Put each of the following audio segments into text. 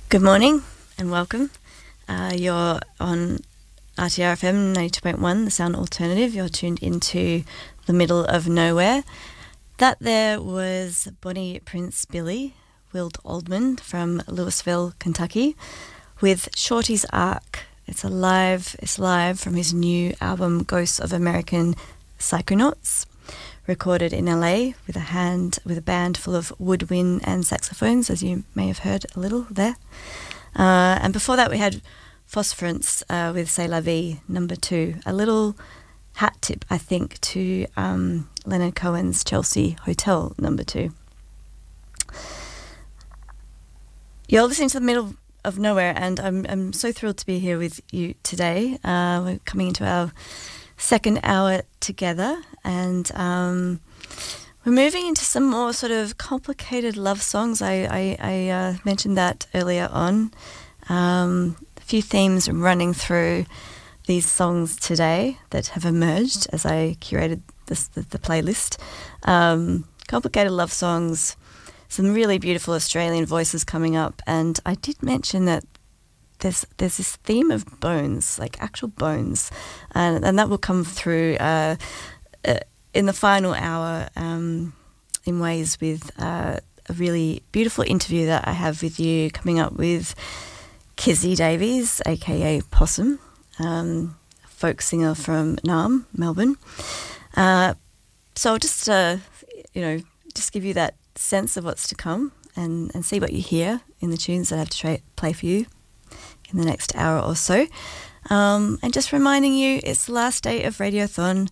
Good morning and welcome. You're on RTR-FM 92.1, the Sound Alternative. You're tuned into the middle of nowhere. That there was Bonnie Prince Billy, Wild Oldman from Louisville, Kentucky, with Shorty's Ark. It's live from his new album Ghosts of American Psychonauts, recorded in LA with a band full of woodwind and saxophones, as you may have heard a little there. And before that we had Phosphorance with C'est La Vie, number 2. A little hat tip, I think, to Leonard Cohen's Chelsea Hotel, number 2. You're listening to the middle of nowhere, and I'm so thrilled to be here with you today. We're coming into our second hour together, and we're moving into some more sort of complicated love songs. I mentioned that earlier on. A few themes running through these songs today that have emerged as I curated the playlist. Complicated love songs, some really beautiful Australian voices coming up, and I did mention that there's this theme of bones, like actual bones, and that will come through in the final hour in ways with a really beautiful interview that I have with you coming up with Kizzy Davies, aka Possum, folk singer from Naarm, Melbourne. So I'll just give you that sense of what's to come and see what you hear in the tunes that I have to play for you in the next hour or so. And just reminding you, it's the last day of Radiothon.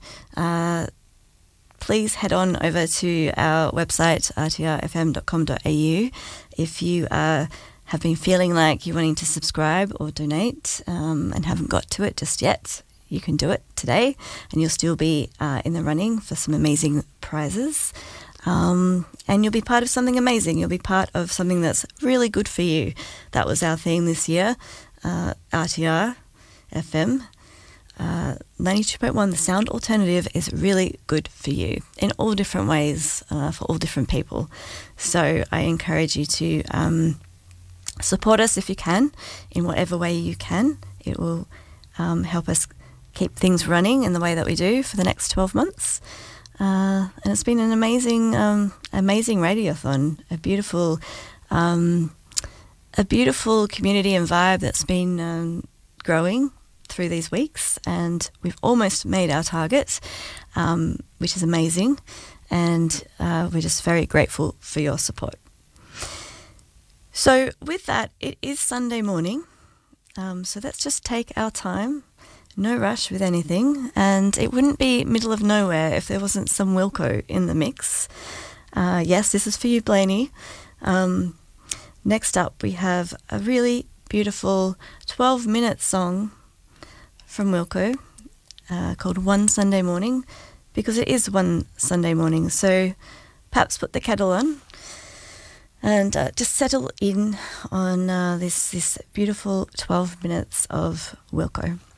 Please head on over to our website, rtrfm.com.au, if you have been feeling like you're wanting to subscribe or donate and haven't got to it just yet. You can do it today, and you'll still be in the running for some amazing prizes. And you'll be part of something amazing. You'll be part of something that's really good for you. That was our theme this year. RTR FM 92.1, the Sound Alternative, is really good for you in all different ways for all different people. So I encourage you to support us if you can, in whatever way you can. It will help us keep things running in the way that we do for the next 12 months. And it's been an amazing radiothon, a beautiful community and vibe that's been growing through these weeks, and we've almost made our target, which is amazing, and we're just very grateful for your support. So with that, it is Sunday morning, so let's just take our time. No rush with anything, and it wouldn't be middle of nowhere if there wasn't some Wilco in the mix. Yes, this is for you, Blaney. Next up, we have a really beautiful 12-minute song from Wilco called One Sunday Morning, because it is one Sunday morning. So perhaps put the kettle on and just settle in on this beautiful 12 minutes of Wilco.